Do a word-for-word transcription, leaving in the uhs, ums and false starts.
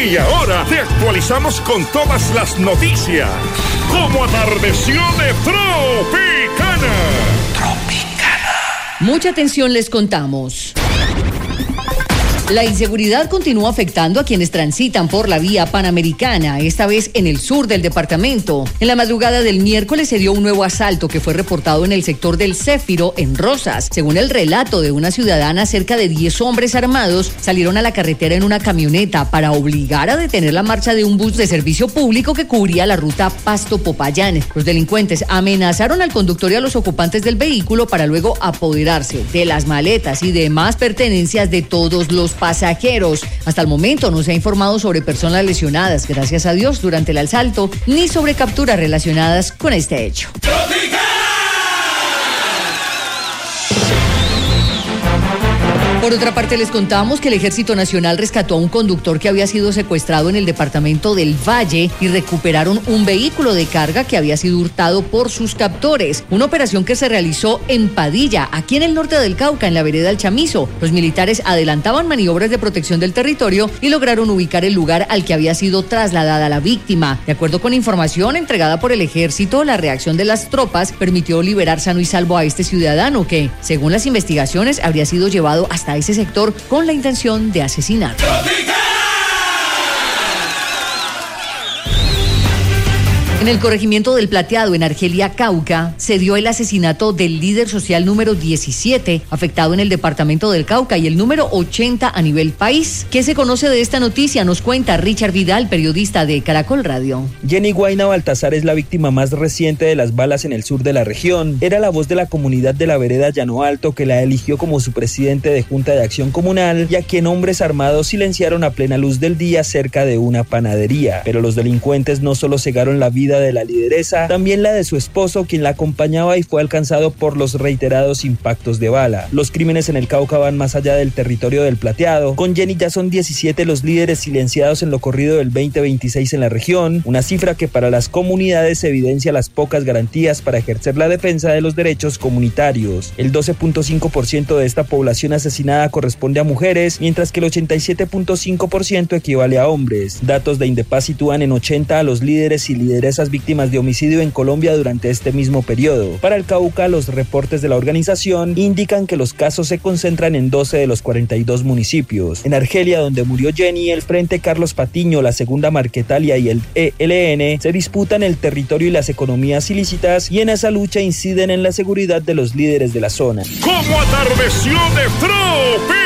Y ahora te actualizamos con todas las noticias. Como atardeció de Tropicana. Tropicana. Mucha atención, les contamos. La inseguridad continúa afectando a quienes transitan por la vía panamericana, esta vez en el sur del departamento. En la madrugada del miércoles se dio un nuevo asalto que fue reportado en el sector del Céfiro, en Rosas. Según el relato de una ciudadana, cerca de diez hombres armados salieron a la carretera en una camioneta para obligar a detener la marcha de un bus de servicio público que cubría la ruta Pasto-Popayán. Los delincuentes amenazaron al conductor y a los ocupantes del vehículo para luego apoderarse de las maletas y demás pertenencias de todos los pasajeros. Hasta el momento no se ha informado sobre personas lesionadas, gracias a Dios, durante el asalto, ni sobre capturas relacionadas con este hecho. Por otra parte, les contamos que el Ejército Nacional rescató a un conductor que había sido secuestrado en el departamento del Valle y recuperaron un vehículo de carga que había sido hurtado por sus captores. Una operación que se realizó en Padilla, aquí en el norte del Cauca, en la vereda El Chamizo. Los militares adelantaban maniobras de protección del territorio y lograron ubicar el lugar al que había sido trasladada la víctima. De acuerdo con información entregada por el Ejército, la reacción de las tropas permitió liberar sano y salvo a este ciudadano que, según las investigaciones, habría sido llevado hasta ese sector con la intención de asesinar. En el corregimiento del Plateado, en Argelia, Cauca, se dio el asesinato del líder social número diecisiete, afectado en el departamento del Cauca, y el número ochenta a nivel país. ¿Qué se conoce de esta noticia? Nos cuenta Richard Vidal, periodista de Caracol Radio. Jenny Guayna Baltazar es la víctima más reciente de las balas en el sur de la región. Era la voz de la comunidad de la vereda Llano Alto, que la eligió como su presidente de Junta de Acción Comunal, y a quien hombres armados silenciaron a plena luz del día cerca de una panadería. Pero los delincuentes no solo cegaron la vida de la lideresa, también la de su esposo, quien la acompañaba y fue alcanzado por los reiterados impactos de bala. Los crímenes en el Cauca van más allá del territorio del Plateado. Con Jenny ya son diecisiete los líderes silenciados en lo corrido del veinte veintiséis en la región, una cifra que para las comunidades evidencia las pocas garantías para ejercer la defensa de los derechos comunitarios. El doce punto cinco por ciento de esta población asesinada corresponde a mujeres, mientras que el ochenta y siete punto cinco por ciento equivale a hombres. Datos de Indepaz sitúan en ochenta a los líderes y lideresas víctimas de homicidio en Colombia durante este mismo periodo. Para el Cauca, los reportes de la organización indican que los casos se concentran en doce de los cuarenta y dos municipios. En Argelia, donde murió Jenny, el Frente Carlos Patiño, la Segunda Marquetalia y el E L N se disputan el territorio y las economías ilícitas, y en esa lucha inciden en la seguridad de los líderes de la zona. Como atardeció de Tropi.